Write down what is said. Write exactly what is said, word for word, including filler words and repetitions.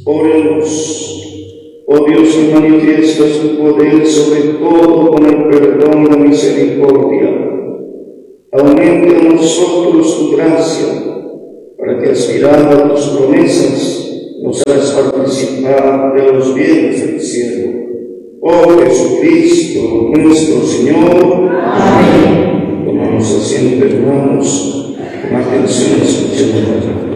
Oremos. Oh Dios, que manifiestas tu poder sobre todo con el perdón y la misericordia, aumente a nosotros tu gracia, para que aspirando a tus promesas nos hagas participar de los bienes del cielo. Oh Jesucristo, nuestro Señor. Amén. Tomamos asiento, hermanos, con atención escuchando la palabra.